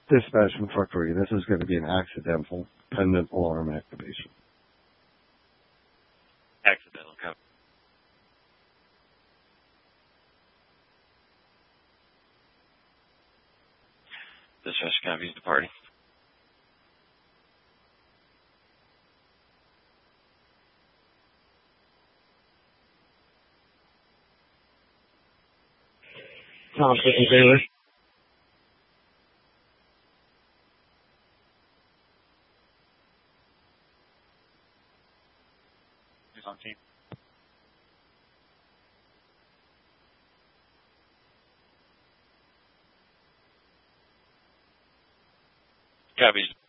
Dispatch from Truck 3. This is going to be an accidental pendant alarm activation. Accidental, copy. Dispatch copies the party. Thompson and Taylor. Who's on team? Copies.